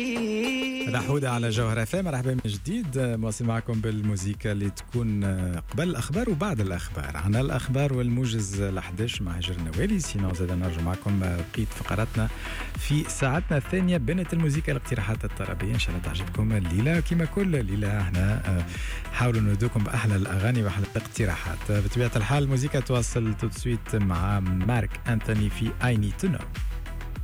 هذا حودة على جوهرة فام. مرحبا من جديد، مواصل معكم بالموسيقى اللي تكون قبل الأخبار وبعد الأخبار. عنا الأخبار والموجز ل11 مع هجر النوالي. سينو زاد نرجع معكم بقية فقراتنا في ساعتنا الثانية. بنت الموسيقى الاقتراحات الطربية إن شاء الله تعجبكم الليلة. كما كل ليلة احنا حاولوا ندوكم بأحلى الأغاني وأحلى الاقتراحات. بطبيعة الحال الموسيقى تواصل تسويت مع مارك أنتوني في I Need To Know.